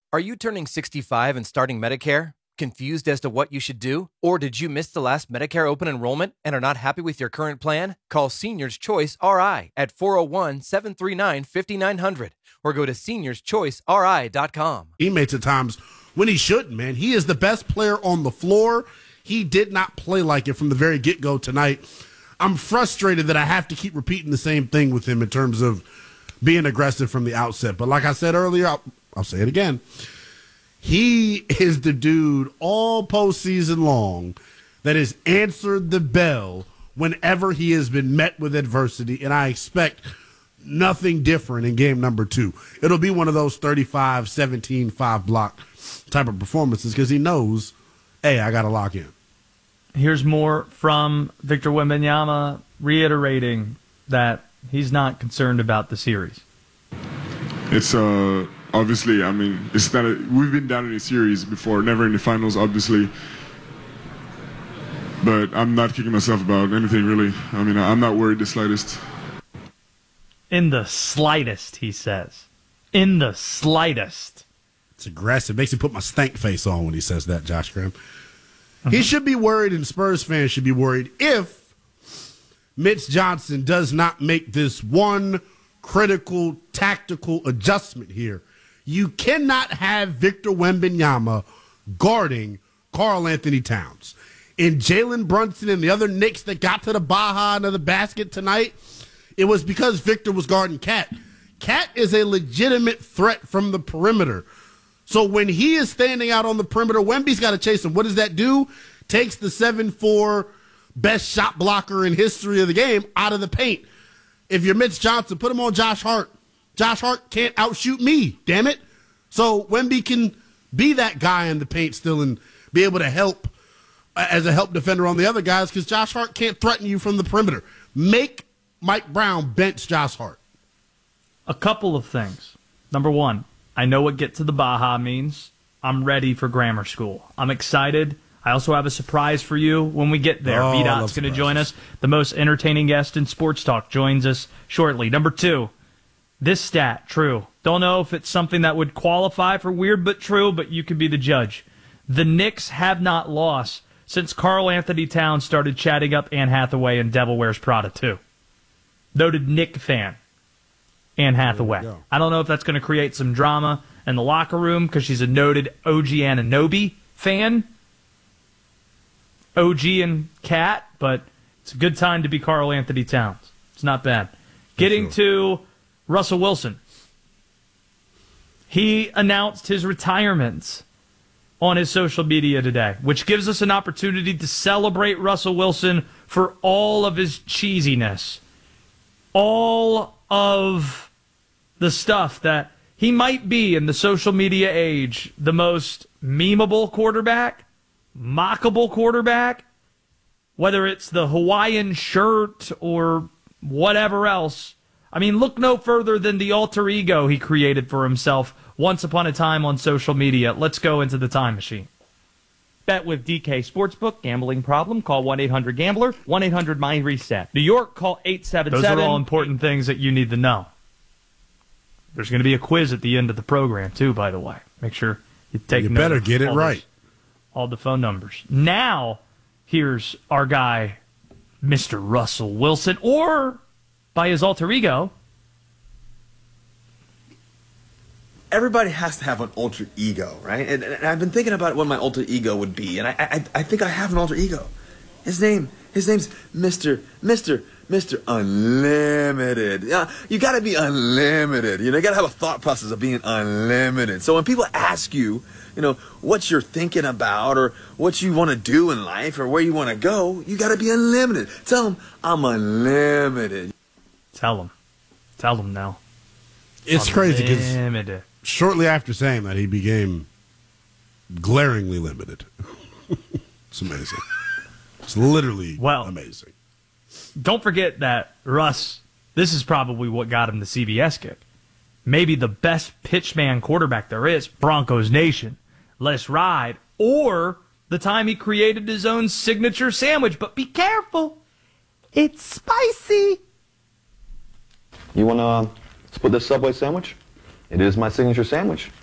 Are you turning 65 and starting Medicare? Confused as to what you should do? Or did you miss the last Medicare open enrollment and are not happy with your current plan? Call Seniors Choice RI at 401-739-5900 or go to seniorschoiceri.com. Teammates at times when he shouldn't, man. He is the best player on the floor. He did not play like it from the very get-go tonight. I'm frustrated that I have to keep repeating the same thing with him in terms of being aggressive from the outset. But like I said earlier, I'll say it again. He is the dude all postseason long that has answered the bell whenever he has been met with adversity, and I expect nothing different in game number 2. It'll be one of those 35, 17, 5 block type of performances because he knows, hey, I got to lock in. Here's more from Victor Wembanyama reiterating that he's not concerned about the series. It's obviously, I mean, it's not we've been down in a series before, never in the finals, obviously. But I'm not kicking myself about anything, really. I mean, I'm not worried the slightest. In the slightest, he says. In the slightest. It's aggressive. Makes me put my stank face on when he says that, Josh Graham. He should be worried, and Spurs fans should be worried if Mitch Johnson does not make this one critical tactical adjustment here. You cannot have Victor Wembanyama guarding Karl-Anthony Towns. And Jalen Brunson and the other Knicks that got to the Baja and the basket tonight, it was because Victor was guarding Cat. Cat is a legitimate threat from the perimeter. So when he is standing out on the perimeter, Wemby's got to chase him. What does that do? Takes the 7'4", best shot blocker in history of the game out of the paint. If you're Mitch Johnson, put him on Josh Hart. Josh Hart can't outshoot me, damn it. So Wemby can be that guy in the paint still and be able to help as a help defender on the other guys because Josh Hart can't threaten you from the perimeter. Make Mike Brown bench Josh Hart. A couple of things. Number one, I know what get to the Baja means. I'm ready for grammar school. I'm excited. I also have a surprise for you when we get there. B-Dot's going to join us. The most entertaining guest in sports talk joins us shortly. Number two, this stat, true. Don't know if it's something that would qualify for weird but true, but you can be the judge. The Knicks have not lost since Karl-Anthony Towns started chatting up Anne Hathaway in Devil Wears Prada 2. Noted Knick fan, Anne Hathaway. I don't know if that's going to create some drama in the locker room because she's a noted OG Anunoby fan. OG and Cat, but it's a good time to be Karl-Anthony Towns. It's not bad. Getting to Russell Wilson. He announced his retirement on his social media today, which gives us an opportunity to celebrate Russell Wilson for all of his cheesiness, all of the stuff that he might be in the social media age, the most memeable quarterback, mockable quarterback, whether it's the Hawaiian shirt or whatever else. I mean, look no further than the alter ego he created for himself once upon a time on social media. Let's go into the time machine. Bet with DK Sportsbook. Gambling problem? Call 1-800-GAMBLER. 1-800-MY-RESET. New York, call 877. Those are all important things that you need to know. There's going to be a quiz at the end of the program, too, by the way. Make sure you take note. You better get it right. All the phone numbers. Now, here's our guy, Mr. Russell Wilson, or by his alter ego. Everybody has to have an alter ego, right? And I've been thinking about what my alter ego would be, and I think I have an alter ego. His name's Mr. Unlimited. Yeah, you got to be unlimited. You know, you got to have a thought process of being unlimited. So when people ask you, you know, what you're thinking about or what you want to do in life or where you want to go, you got to be unlimited. Tell them I'm unlimited. Tell them now. It's crazy because shortly after saying that, he became glaringly limited. It's amazing. It's literally amazing. Don't forget that Russ, this is probably what got him the CBS gig. Maybe the best pitchman quarterback there is, Broncos Nation. Let's ride. Or the time he created his own signature sandwich. But be careful. It's spicy. You want to split this Subway sandwich? It is my signature sandwich.